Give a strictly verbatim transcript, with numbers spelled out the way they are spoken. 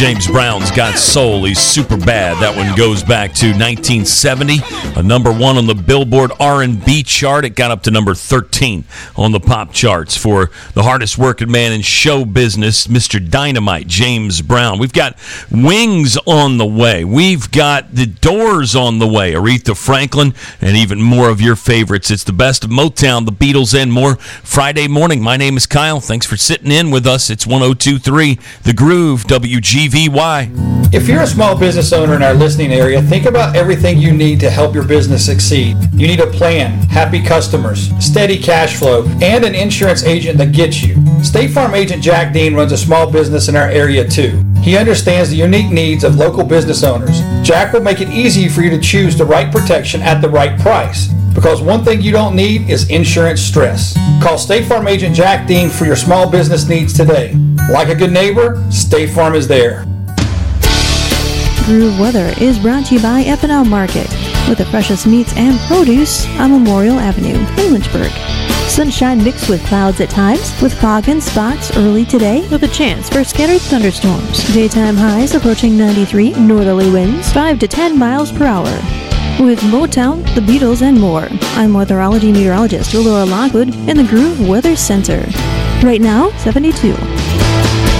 James Brown's Got Soul. He's super bad. That one goes back to nineteen seventy, a number one on the Billboard R and B chart. It got up to number thirteen on the pop charts for the hardest working man in show business, Mister Dynamite, James Brown. We've got Wings on the way. We've got The Doors on the way, Aretha Franklin, and even more of your favorites. It's the best of Motown, the Beatles, and more. Friday morning. My name is Kyle. Thanks for sitting in with us. It's one oh two point three The Groove, W G V Y. If you're a small business owner in our listening area, think about everything you need to help your business succeed. You need a plan, happy customers, steady cash flow, and an insurance agent that gets you. State Farm agent Jack Dean runs a small business in our area too. He understands the unique needs of local business owners. Jack will make it easy for you to choose the right protection at the right price. Because one thing you don't need is insurance stress. Call State Farm agent Jack Dean for your small business needs today. Like a good neighbor, State Farm is there. Groove Weather is brought to you by F and L Market, with the freshest meats and produce on Memorial Avenue in Lynchburg. Sunshine mixed with clouds at times, with fog and spots early today, with a chance for scattered thunderstorms. Daytime highs approaching ninety-three, northerly winds five to ten miles per hour. With Motown, the Beatles, and more, I'm weatherology meteorologist Laura Lockwood in the Groove Weather Center. Right now, seventy-two.